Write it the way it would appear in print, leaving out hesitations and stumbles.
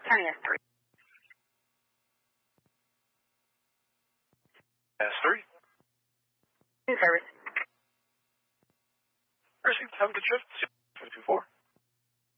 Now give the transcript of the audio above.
County S3. S3. In service. Received, have a good shift. 224.